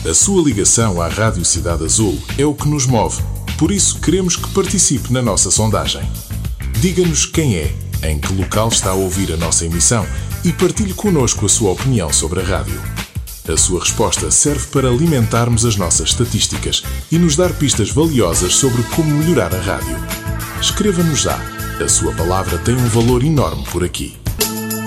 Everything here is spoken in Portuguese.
A sua ligação à Rádio Cidade Azul é o que nos move. Por isso, queremos que participe na nossa sondagem. Diga-nos quem é, em que local está a ouvir a nossa emissão e partilhe connosco a sua opinião sobre a rádio. A sua resposta serve para alimentarmos as nossas estatísticas e nos dar pistas valiosas sobre como melhorar a rádio. Escreva-nos já. A sua palavra tem um valor enorme por aqui.